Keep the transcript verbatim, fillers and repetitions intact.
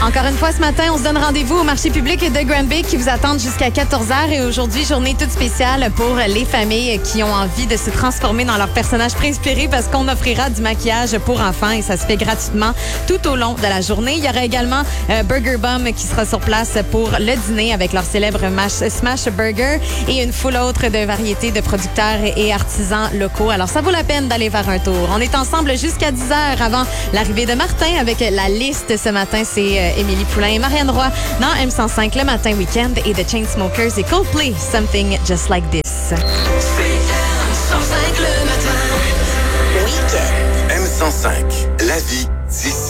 Encore une fois, ce matin, on se donne rendez-vous au marché public de Granby qui vous attendent jusqu'à quatorze heures. Et aujourd'hui, journée toute spéciale pour les familles qui ont envie de se transformer dans leur personnage préféré parce qu'on offrira du maquillage pour enfants et ça se fait gratuitement tout au long de la journée. Il y aura également euh, Burger Bum qui sera sur place pour le dîner avec leur célèbre mash, Smash Burger et une foule autre de variétés de producteurs et artisans locaux. Alors, ça vaut la peine d'aller faire un tour. On est ensemble jusqu'à dix heures avant l'arrivée de Martin avec la liste. Ce matin, c'est euh, Émilie Poulain et Marianne Roy dans M cent cinq le matin week-end et The Chainsmokers et Coldplay, Something Just Like This. C'est M cent cinq le matin week-end. M cent cinq, la vie d'ici.